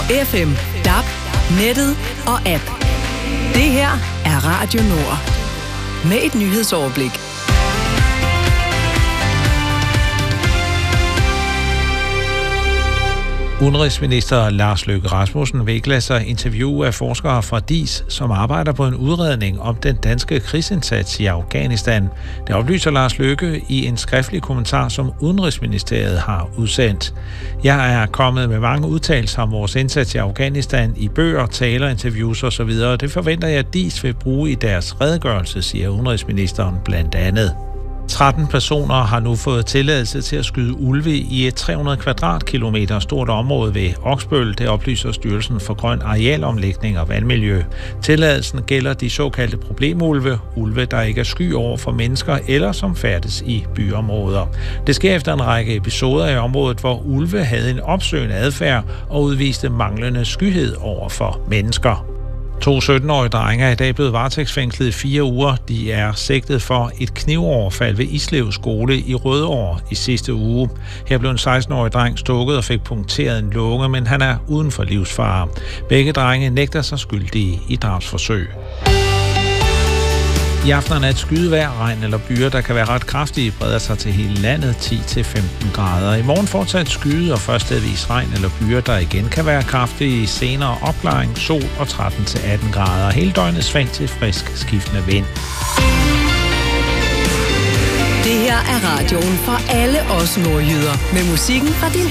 FM, DAB, nettet og app. Det her er Radio Nord. Med et nyhedsoverblik. Udenrigsminister Lars Løkke Rasmussen vil ikke lade sig interviewe af forskere fra DIS, som arbejder på en udredning om den danske krigsindsats i Afghanistan. Det oplyser Lars Løkke i en skriftlig kommentar, som Udenrigsministeriet har udsendt. Jeg er kommet med mange udtalelser om vores indsats i Afghanistan i bøger, taler, interviews osv. Det forventer jeg, at DIS vil bruge i deres redegørelse, siger udenrigsministeren blandt andet. 13 personer har nu fået tilladelse til at skyde ulve i et 300 kvadratkilometer stort område ved Oksbøl. Det oplyser Styrelsen for Grøn Arealomlægning og Vandmiljø. Tilladelsen gælder de såkaldte problemulve, ulve, der ikke er sky over for mennesker eller som færdes i byområder. Det sker efter en række episoder i området, hvor ulve havde en opsøgende adfærd og udviste manglende skyhed over for mennesker. 2 17-årige drenge er i dag blevet varetægtsfængslet i 4 uger. De er sigtet for et knivoverfald ved Islev skole i Rødovre i sidste uge. Her blev en 16-årig dreng stukket og fik punkteret en lunge, men han er uden for livsfare. Begge drenge nægter sig skyldige i drabsforsøg. I aften er nat skydevejr, regn eller byer, der kan være ret kraftige, breder sig til hele landet 10-15 grader. I morgen fortsat skyde og først stedvis regn eller byer, der igen kan være kraftige, senere opklaring, sol og 13-18 grader. Hele døgnet svagt til frisk skiftende vind. Det her er radioen for alle os nordjyder med musikken fra din